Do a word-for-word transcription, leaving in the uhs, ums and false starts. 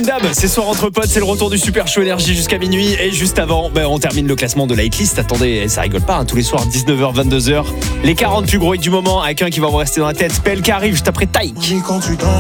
comme d'hab, c'est soir entre potes, c'est le retour du Super Show Énergie jusqu'à minuit. Et juste avant, ben, on termine le classement de la hitlist. Attendez, ça rigole pas, hein, tous les soirs, dix-neuf heures, vingt-deux heures. Les quarante plus gros hits du moment, avec un qui va vous rester dans la tête. P L K arrive juste après Taïk. Quand tu danses.